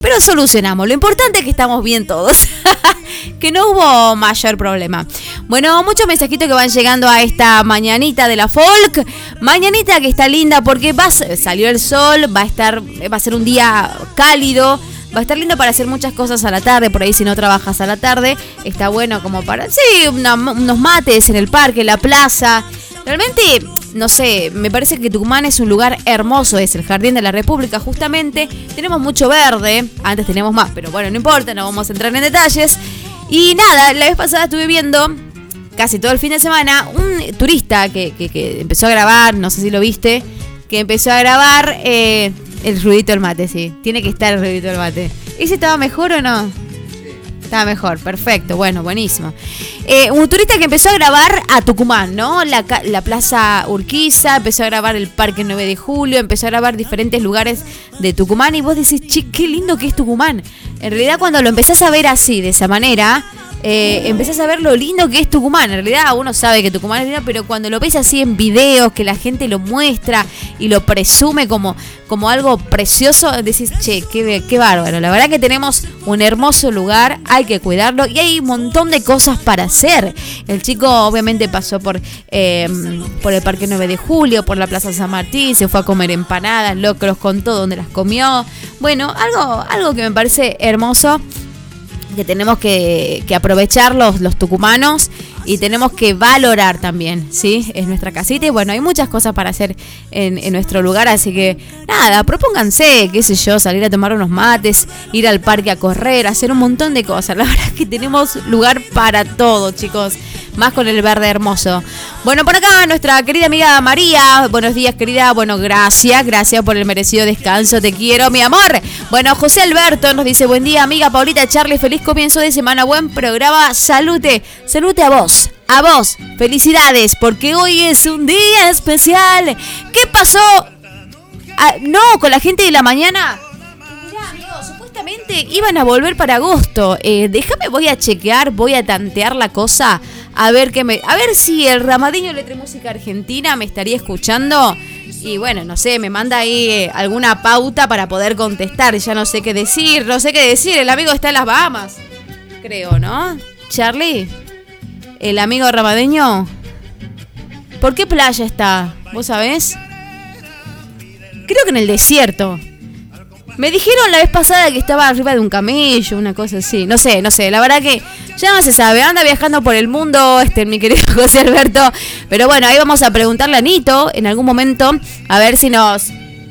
pero solucionamos. Lo importante es que estamos bien todos. Que no hubo mayor problema. Bueno, muchos mensajitos que van llegando a esta mañanita de la folk. Mañanita que está linda porque salió el sol, va a ser un día cálido. Va a estar lindo para hacer muchas cosas a la tarde. Por ahí si no trabajas a la tarde, está bueno como para, sí, unos mates en el parque, en la plaza. Realmente, no sé, me parece que Tucumán es un lugar hermoso, es el Jardín de la República justamente. Tenemos mucho verde, antes teníamos más, pero bueno, no importa, no vamos a entrar en detalles. Y nada, la vez pasada estuve viendo, casi todo el fin de semana, un turista que empezó a grabar, no sé si lo viste, que empezó a grabar el ruidito del mate, sí. Tiene que estar el ruidito del mate. ¿Ese estaba mejor o no? Estaba mejor, perfecto, bueno, buenísimo. Un turista que empezó a grabar a Tucumán, ¿no? La Plaza Urquiza, empezó a grabar el Parque 9 de Julio, empezó a grabar diferentes lugares de Tucumán y vos decís, che, qué lindo que es Tucumán. En realidad cuando lo empezás a ver así, de esa manera, empezás a ver lo lindo que es Tucumán. En realidad uno sabe que Tucumán es lindo, pero cuando lo ves así en videos, que la gente lo muestra y lo presume como algo precioso, decís, che, qué bárbaro. La verdad que tenemos un hermoso lugar, hay que cuidarlo y hay un montón de cosas para hacer. El chico obviamente pasó por el Parque 9 de Julio, por la Plaza San Martín, se fue a comer empanadas, locros, contó dónde las comió. Bueno, algo que me parece hermoso, que tenemos que aprovechar los tucumanos y tenemos que valorar también, ¿sí? Es nuestra casita y bueno, hay muchas cosas para hacer en nuestro lugar, así que nada, propónganse, qué sé yo, salir a tomar unos mates, ir al parque a correr, hacer un montón de cosas. La verdad es que tenemos lugar para todo, chicos, más con el verde hermoso. Bueno, por acá nuestra querida amiga María, buenos días querida, bueno, gracias por el merecido descanso, te quiero mi amor. Bueno, José Alberto nos dice, buen día amiga Paulita, Charlie, feliz comienzo de semana, buen programa, salute a vos, felicidades, porque hoy es un día especial. ¿Qué pasó? Con la gente de la mañana. Mirá, amigos, supuestamente iban a volver para agosto. Déjame, voy a chequear, voy a tantear la cosa, a ver si el Ramadeño Letra y Música Argentina me estaría escuchando. Y bueno, no sé, me manda ahí alguna pauta para poder contestar. Ya no sé qué decir. El amigo está en las Bahamas, creo, ¿no? Charlie, el amigo ramadeño, ¿por qué playa está? ¿Vos sabés? Creo que en el desierto. Me dijeron la vez pasada que estaba arriba de un camello, una cosa así. No sé, la verdad que ya no se sabe. Anda viajando por el mundo, mi querido José Alberto. Pero bueno, ahí vamos a preguntarle a Nito en algún momento, a ver si nos...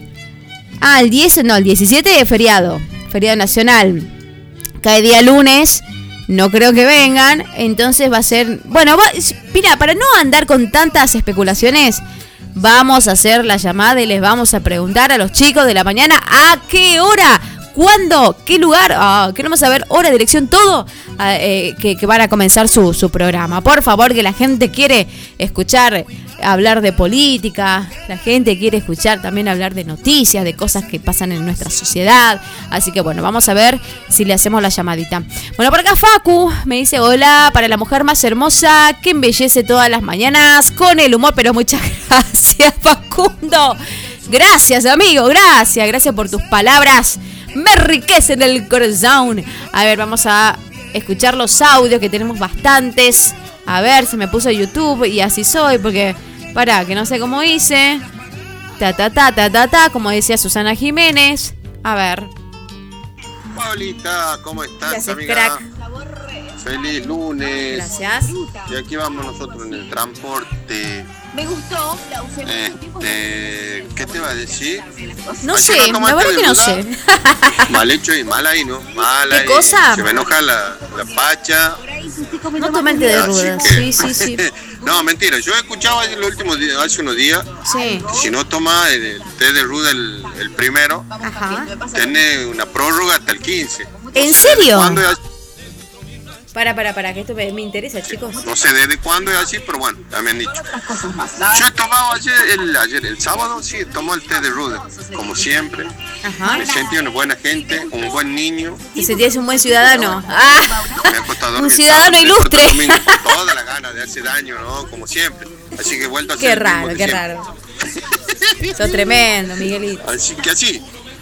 el 17 es feriado nacional. Cae día lunes. No creo que vengan, entonces va a ser... Bueno, mira, para no andar con tantas especulaciones, vamos a hacer la llamada y les vamos a preguntar a los chicos de la mañana a qué hora, cuándo, qué lugar, queremos saber hora, dirección, todo, que van a comenzar su programa. Por favor, que la gente quiere escuchar hablar de política, la gente quiere escuchar también hablar de noticias, de cosas que pasan en nuestra sociedad. Así que bueno, vamos a ver si le hacemos la llamadita. Bueno, por acá Facu me dice, hola, para la mujer más hermosa que embellece todas las mañanas con el humor, pero muchas gracias, Facundo. Gracias, amigo, gracias por tus palabras. Me enriquecen el corazón. A ver, vamos a escuchar los audios, que tenemos bastantes. A ver, se me puso YouTube y así soy, porque... que no sé cómo hice. Como decía Susana Jiménez. A ver. Paulita, ¿cómo estás, gracias, amiga? Crack. Feliz lunes. Gracias. Y aquí vamos nosotros en el transporte. Me gustó. ¿Qué te va a decir? No sé, la verdad que no sé. Mal hecho y mal ahí, ¿no? Mal ahí. ¿Qué cosa? Se me enoja la pacha. No tomaste de ruda. Sí. No, mentira. Yo he escuchado hace unos días. Sí. Si no toma el té de ruda el primero, Ajá. tiene una prórroga hasta el 15. ¿En serio? ¿Cuándo es? Para, que esto me interesa, chicos. No sé desde cuándo es así, pero bueno, ya me han dicho. Yo he tomado el sábado, sí, tomó el té de ruda, como siempre. Ajá. Me sentí una buena gente, un buen niño. ¿Te sentías un buen ciudadano? Me ha costado un ciudadano ilustre. Con toda la gana de hacer daño, ¿no? Como siempre. Así que he vuelto a hacer Qué raro. Sos tremendo, Miguelito. Así que así.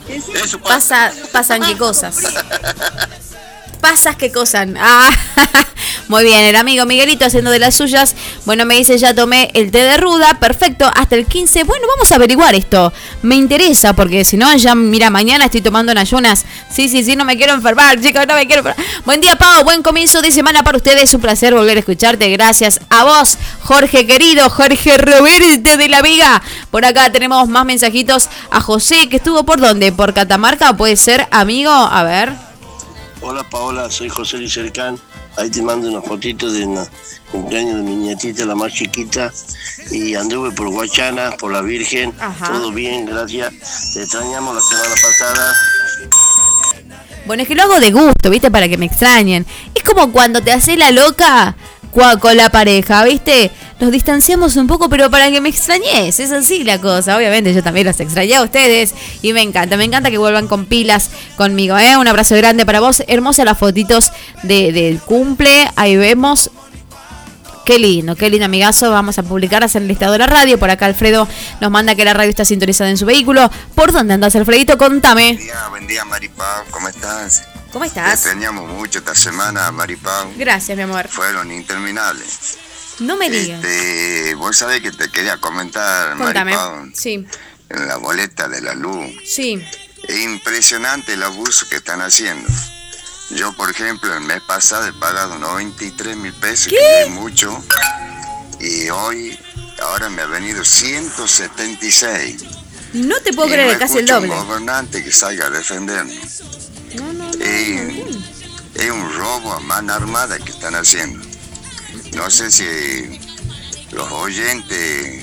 Eso pasa. Pasan qué cosas. Pasas que cosan. Muy bien, el amigo Miguelito haciendo de las suyas. Bueno, me dice, ya tomé el té de ruda. Perfecto, hasta el 15. Bueno, vamos a averiguar esto. Me interesa, porque si no, ya, mira, mañana estoy tomando en ayunas. Sí, no me quiero enfermar, chicos, no me quiero enfermar. Buen día, Pau, buen comienzo de semana para ustedes. Un placer volver a escucharte. Gracias a vos, Jorge querido, Jorge Roberto de la Vega. Por acá tenemos más mensajitos. A José, que estuvo por dónde, por Catamarca, puede ser, amigo. A ver. Hola Paola, soy José Licercán. Ahí te mando unas fotitos de cumpleaños de mi nietita, la más chiquita. Y anduve por Guachana, por la Virgen. Ajá. Todo bien, gracias. Te extrañamos la semana pasada. Bueno, es que lo hago de gusto, ¿viste? Para que me extrañen. Es como cuando te haces la loca con la pareja, ¿viste? Nos distanciamos un poco, pero para que me extrañes. Es así la cosa. Obviamente yo también los extrañé a ustedes. Y me encanta que vuelvan con pilas conmigo, ¿eh? Un abrazo grande para vos. Hermosas las fotitos del cumple. Ahí vemos. Qué lindo, amigazo. Vamos a publicar, hacer el listado de la radio. Por acá Alfredo nos manda que la radio está sintonizada en su vehículo. ¿Por dónde andas, Alfredito? Contame. Buen día, Maripau. ¿Cómo estás? ¿Cómo estás? Te extrañamos mucho esta semana, Maripau. Gracias, mi amor. Fueron interminables. No me digas. Vos sabés que te quería comentar, Contame. Maripau. Sí. En la boleta de la luz. Sí. Es impresionante el abuso que están haciendo. Yo, por ejemplo, el mes pasado he pagado 93.000 pesos, que es mucho. Y ahora me ha venido 176. No te puedo creer, casi el doble. Un gobernante que salga a defendernos. No. Es un robo a mano armada que están haciendo. No sé si los oyentes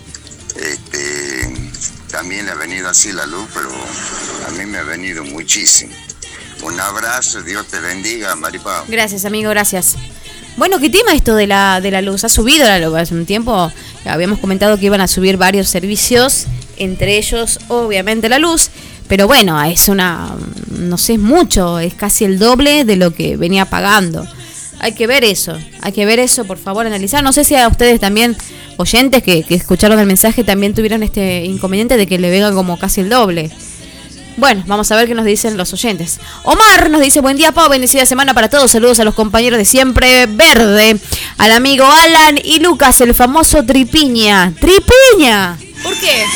también le ha venido así la luz, pero a mí me ha venido muchísimo. Un abrazo, Dios te bendiga, Maripau. Gracias, amigo, gracias. Bueno, ¿qué tema esto de la luz? Ha subido la luz. Hace un tiempo habíamos comentado que iban a subir varios servicios, entre ellos, obviamente, la luz. Pero bueno, es no sé, es mucho, es casi el doble de lo que venía pagando. Hay que ver eso, por favor, analizar. No sé si a ustedes también, oyentes que escucharon el mensaje, también tuvieron este inconveniente de que le venga como casi el doble. Bueno, vamos a ver qué nos dicen los oyentes. Omar nos dice, buen día, Pau, bendecida semana para todos. Saludos a los compañeros de siempre. Verde, al amigo Alan y Lucas, el famoso Tripiña. ¡Tripiña! ¿Por qué?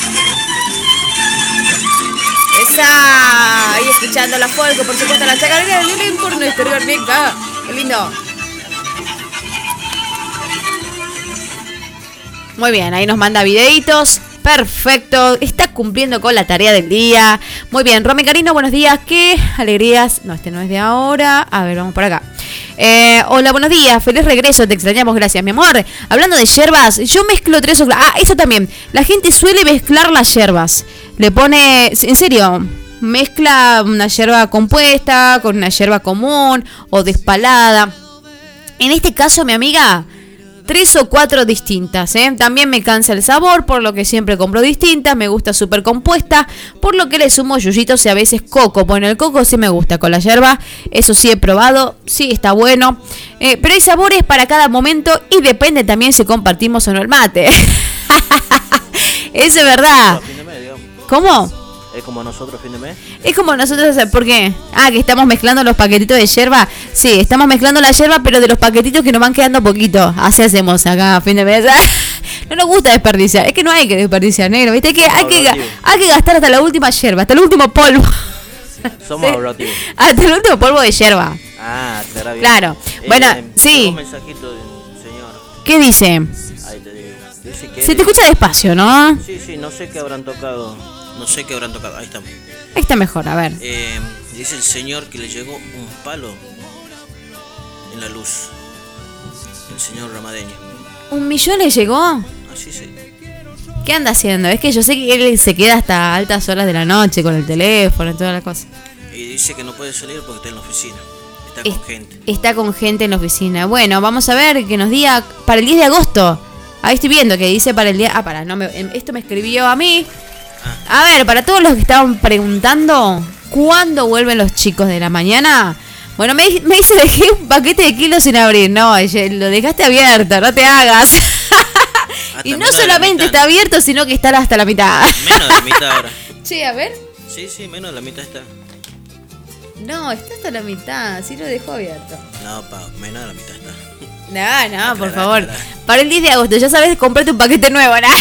Esa, ahí escuchando la folk, por supuesto, la chacarera del Lilín por nuestro Nica. Qué lindo. Muy bien, ahí nos manda videitos. Perfecto, está cumpliendo con la tarea del día. Muy bien, Romy Carino, buenos días. Qué alegrías. No, este no es de ahora. A ver, vamos por acá. Hola, buenos días. Feliz regreso. Te extrañamos, gracias, mi amor. Hablando de yerbas, yo mezclo 3 o... eso también. La gente suele mezclar las yerbas. Le pone... En serio, mezcla una yerba compuesta con una yerba común o despalada. En este caso, mi amiga... 3 o 4 distintas, ¿eh? También me cansa el sabor, por lo que siempre compro distintas. Me gusta súper compuesta, por lo que le sumo yuyitos y a veces coco. Bueno, el coco sí me gusta con la yerba, eso sí he probado, sí está bueno. Pero hay sabores para cada momento y depende también si compartimos o no el mate. Eso es verdad. ¿Cómo? ¿Es como nosotros fin de mes? Es como nosotros, ¿por qué? Que estamos mezclando los paquetitos de yerba. Sí, estamos mezclando la yerba, pero de los paquetitos que nos van quedando poquito. Así hacemos acá, fin de mes. No nos gusta desperdiciar. Es que no hay que desperdiciar, negro. ¿Viste? Que hay que gastar hasta la última yerba, hasta el último polvo. Somos ahorrativos. Hasta el último polvo de yerba. Estará bien. Claro. Bueno, sí. Un mensajito de un señor. ¿Qué dice? Ahí te digo. Dice que se te escucha despacio, ¿no? Sí, no sé qué habrán tocado. Ahí está. Ahí está mejor, a ver. Dice el señor que le llegó un palo en la luz. El señor ramadeño. ¿1 millón le llegó? Así sí. ¿Qué anda haciendo? Es que yo sé que él se queda hasta altas horas de la noche con el teléfono y toda la cosa. Y dice que no puede salir porque está en la oficina. Está con gente. Está con gente en la oficina. Bueno, vamos a ver que nos diga para el 10 de agosto. Ahí estoy viendo que dice para el día... esto me escribió a mí. A ver, para todos los que estaban preguntando ¿cuándo vuelven los chicos de la mañana? Bueno, me dice, dejé un paquete de kilos sin abrir. No, lo dejaste abierto, no te hagas. Y no solamente está abierto, sino que está hasta la mitad. Menos de la mitad ahora. Che, a ver. Sí, menos de la mitad está. No, está hasta la mitad, sí lo dejó abierto. No, menos de la mitad está. No, por favor. Para el 10 de agosto, ya sabes, comprate un paquete nuevo, ¿no?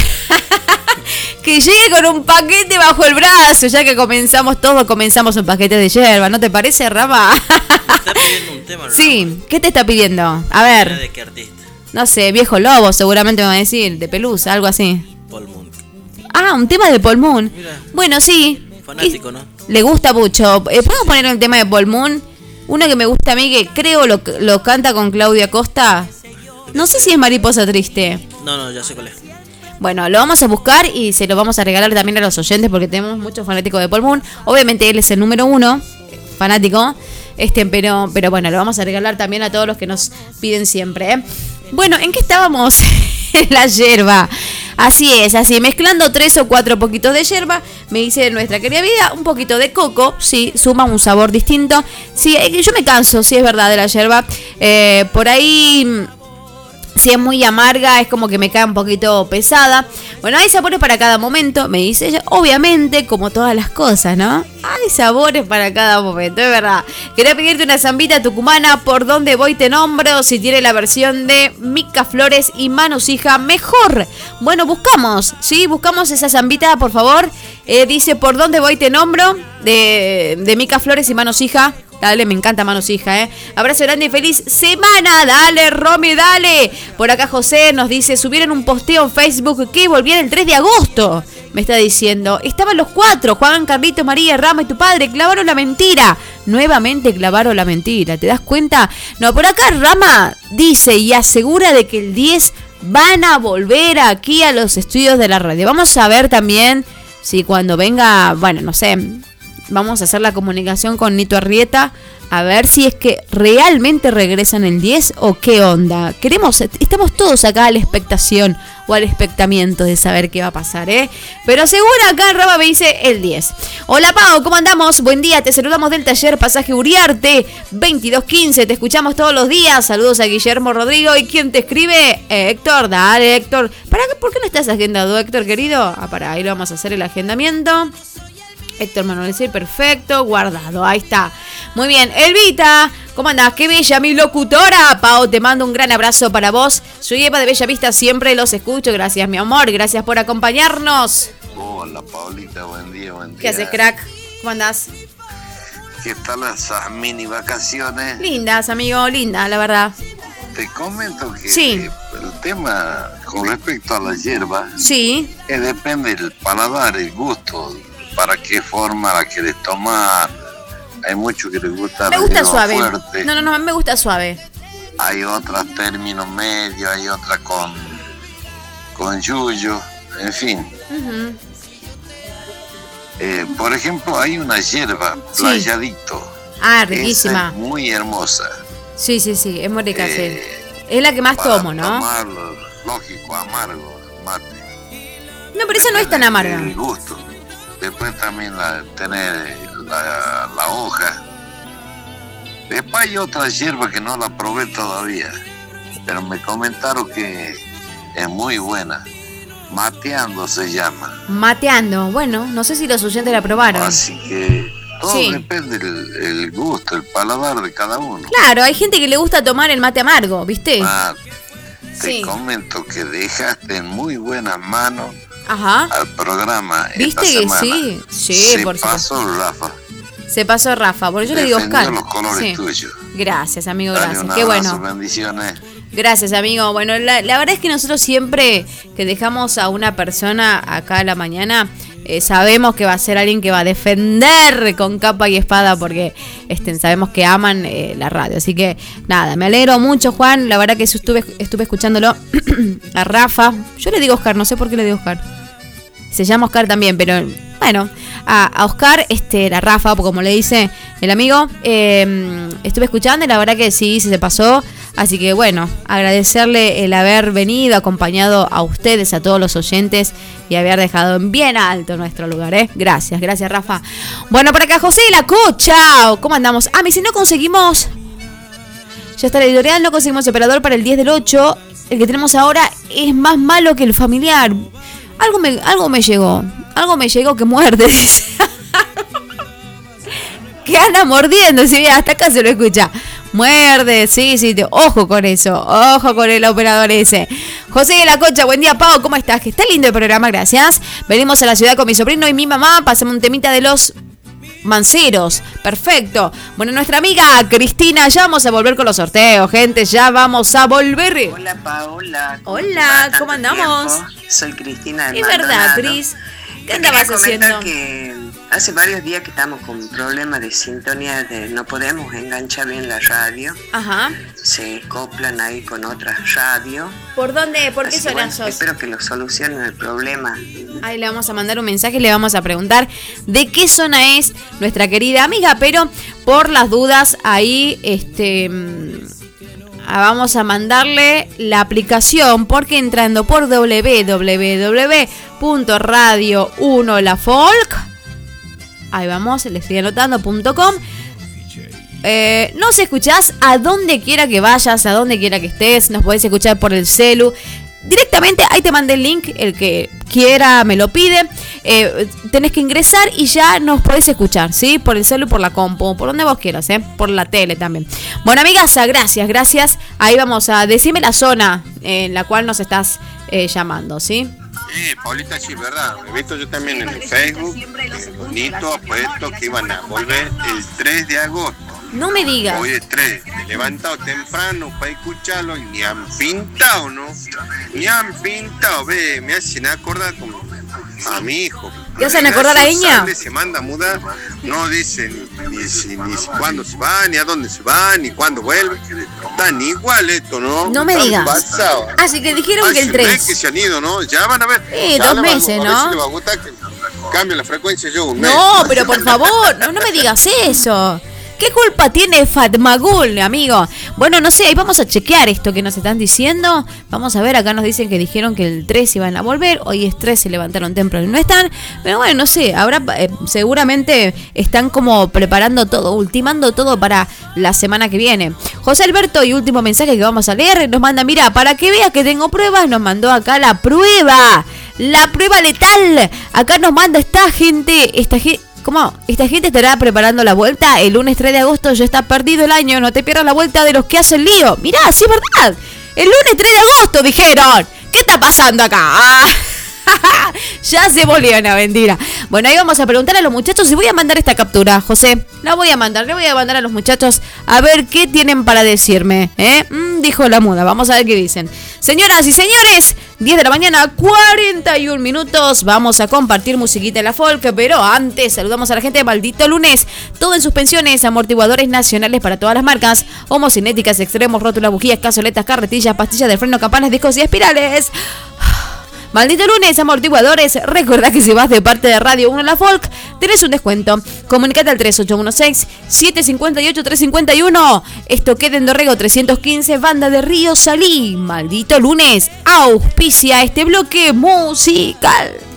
Que llegue con un paquete bajo el brazo, ya que comenzamos un paquete de yerba, ¿no te parece, Rama? Me está pidiendo un tema, Rama. Sí, ¿qué te está pidiendo? A ver. ¿De qué artista? No sé, Viejo Lobo, seguramente me va a decir, de Pelusa, algo así. Paul Moon. Ah, un tema de Paul Moon. Mira. Bueno, sí. Fanático, ¿no? Le gusta mucho. ¿Podemos poner un tema de Paul Moon? Uno que me gusta a mí, que creo lo canta con Claudia Costa. No sé si es Mariposa Triste. No, ya sé cuál es. Bueno, lo vamos a buscar y se lo vamos a regalar también a los oyentes porque tenemos muchos fanáticos de Paul Moon. Obviamente él es el número 1 fanático, pero bueno, lo vamos a regalar también a todos los que nos piden siempre, ¿eh? Bueno, ¿en qué estábamos? La yerba. Así es, mezclando 3 o 4 poquitos de yerba, me dice nuestra querida vida, un poquito de coco, sí, suma un sabor distinto. Sí, yo me canso, sí es verdad, de la yerba. Por ahí, si es muy amarga, es como que me cae un poquito pesada. Bueno, hay sabores para cada momento, me dice ella. Obviamente, como todas las cosas, ¿no? Hay sabores para cada momento, es verdad. Quería pedirte una zambita tucumana, por donde voy te nombro. Si tiene la versión de Mica Flores y Manos Hija, mejor. Bueno, buscamos esa zambita, por favor. Dice, por donde voy te nombro, de Mica Flores y Manos Hija. Dale, me encanta Manos Hija, ¿eh? Abrazo grande y feliz semana. Dale, Romy, dale. Por acá José nos dice, subieron un posteo en Facebook que volvían el 3 de agosto. Me está diciendo, estaban los 4, Juan, Carlito, María, Rama y tu padre, clavaron la mentira. Nuevamente clavaron la mentira, ¿te das cuenta? No, por acá Rama dice y asegura de que el 10 van a volver aquí a los estudios de la radio. Vamos a ver también si cuando venga, bueno, no sé, vamos a hacer la comunicación con Nito Arrieta a ver si es que realmente regresan el 10 o qué onda. Estamos todos acá a la expectación o al expectamiento de saber qué va a pasar, ¿eh? Pero seguro acá Rama me dice el 10. Hola Pau, ¿cómo andamos? Buen día, te saludamos del taller Pasaje Uriarte 2215, te escuchamos todos los días. Saludos a Guillermo Rodrigo. ¿Y quién te escribe? Héctor, dale Héctor. ¿Por qué no estás agendado, Héctor querido? Para ahí lo vamos a hacer el agendamiento. Héctor Manuel, sí, perfecto, guardado, ahí está. Muy bien, Elvita, ¿cómo andás? Qué bella mi locutora. Pau, te mando un gran abrazo para vos. Soy Eva de Bella Vista, siempre los escucho. Gracias, mi amor, gracias por acompañarnos. Hola, Paulita, buen día. ¿Qué haces, crack? ¿Cómo andás? ¿Qué tal esas mini vacaciones? Lindas, amigo, linda, la verdad. Te comento que sí, el tema con respecto a la hierba, sí, depende del paladar, el gusto. ¿Para qué forma la quieres tomar? Hay muchos que les gusta. Me gusta suave. Fuerte. No, me gusta suave. Hay otras término medio, hay otras con yuyo, en fin. Uh-huh. Por ejemplo, hay una hierba, sí, Playadito. Ah, riquísima. Esa es muy hermosa. Sí, es muy rica, sí. Es la que más tomo, ¿no? Tomarlo, lógico, amargo, mate. No, pero esa no es tan amarga. El gusto. Después también tener la hoja. Después hay otra hierba que no la probé todavía, pero me comentaron que es muy buena. Mateando se llama. Mateando, bueno, no sé si los oyentes la probaron. Así que todo depende del gusto, el paladar de cada uno. Claro, hay gente que le gusta tomar el mate amargo, ¿viste? Te comento que dejaste en muy buenas manos. Ajá. Al programa. ¿Viste esta semana. Sí, se por pasó supuesto. Rafa. Se pasó Rafa, por eso le digo Oscar. Los colores tuyos. Gracias, amigo, Dale, gracias. Un Qué abrazo, bueno. Bendiciones. Gracias, amigo. Bueno, la verdad es que nosotros siempre que dejamos a una persona acá a la mañana, sabemos que va a ser alguien que va a defender con capa y espada porque sabemos que aman la radio. Así que nada, me alegro mucho, Juan. La verdad que estuve escuchándolo a Rafa. Yo le digo Oscar, no sé por qué le digo Oscar. Se llama Oscar también, pero bueno, a Oscar, a Rafa, como le dice el amigo, estuve escuchando y la verdad que sí, se pasó. Así que bueno, agradecerle el haber venido, acompañado a ustedes, a todos los oyentes y haber dejado en bien alto nuestro lugar, ¿eh? Gracias, Rafa. Bueno, por acá José de la Cocha, ¿cómo andamos? Me dice, no conseguimos, ya está la editorial, no conseguimos separador para el 10 del 8, el que tenemos ahora es más malo que el familiar. Algo me llegó que muerde, dice. Que anda mordiendo, si hasta acá se lo escucha. Muerde, sí, ojo con eso, ojo con el operador ese. José de la Concha, buen día, Pau, ¿cómo estás? Que está lindo el programa, gracias. Venimos a la ciudad con mi sobrino y mi mamá, pasamos un temita de los Manceros, perfecto. Bueno, nuestra amiga Cristina, ya vamos a volver con los sorteos, gente, ya vamos a volver. Hola, Paola. Hola, ¿cómo andamos? Tiempo? Soy Cristina de Es verdad, Cris. ¿Qué andabas haciendo? Que hace varios días que estamos con problemas de sintonía, no podemos enganchar bien la radio. Ajá. Se coplan ahí con otras radios. ¿Por dónde? ¿Por qué zona sos? Espero que lo solucionen el problema. Ahí le vamos a mandar un mensaje y le vamos a preguntar de qué zona es nuestra querida amiga, pero por las dudas ahí vamos a mandarle la aplicación, porque entrando por www.radio1lafolk, ahí vamos, le estoy anotando.com, nos escuchás a donde quiera que vayas, a donde quiera que estés, nos podés escuchar por el celu. Directamente, ahí te mandé el link, el que quiera me lo pide, tenés que ingresar y ya nos podés escuchar, ¿sí? Por el celu, por la compu, por donde vos quieras, por la tele también. Bueno, amigas, gracias. Ahí vamos a decirme la zona en la cual nos estás llamando, ¿sí? Sí, Paulita, sí, verdad. He visto yo también en el Facebook, bonito, apuesto que iban a volver el 3 de agosto. No me digas. Hoy es 3, me he levantado temprano para escucharlo y ni han pintado, ¿no? Ni han pintado, ve, me hacen acordar como a mi hijo. ¿Te hacen acordar a Iña? Se manda a mudar, no dicen ni cuándo se va, ni a dónde se va, ni cuándo vuelve. Están igual esto, ¿no? No me digas. Así que dijeron que el 3. Que se han ido, ¿no? Ya van a ver. 2 meses, ¿no? A ver si le va a gustar que cambie la frecuencia yo un mes. No, pero por favor, no me digas eso. ¿Qué culpa tiene Fatmagul, amigo? Bueno, no sé, ahí vamos a chequear esto que nos están diciendo. Vamos a ver, acá nos dicen que dijeron que el 3 iban a volver. Hoy es 3, se levantaron temprano y no están. Pero bueno, no sé, habrá seguramente están como preparando todo, ultimando todo para la semana que viene. José Alberto, y último mensaje que vamos a leer, nos manda, mira, para que veas que tengo pruebas, nos mandó acá la prueba letal. Acá nos manda esta gente. ¿Cómo? Esta gente estará preparando la vuelta el lunes 3 de agosto, ya está perdido el año, no te pierdas la vuelta de los que hacen lío. Mirá, sí es verdad, el lunes 3 de agosto dijeron. ¿Qué está pasando acá? Ya se volvió una mentira. Bueno, ahí vamos a preguntar a los muchachos y voy a mandar esta captura, José. La voy a mandar, le voy a mandar a los muchachos a ver qué tienen para decirme. Dijo la muda, vamos a ver qué dicen. Señoras y señores, 10 de la mañana, 41 minutos. Vamos a compartir musiquita de la folk, pero antes saludamos a la gente de Maldito Lunes. Todo en suspensiones, amortiguadores nacionales para todas las marcas, homocinéticas, extremos, rótulas, bujías, cazoletas, carretillas, pastillas de freno, campanas, discos y espirales. Maldito Lunes, amortiguadores. Recuerda que si vas de parte de Radio 1 La Folk, tenés un descuento. Comunicate al 3816-758-351. Esto queda en Dorrego 315, Banda de Río Salí. Maldito Lunes auspicia este bloque musical.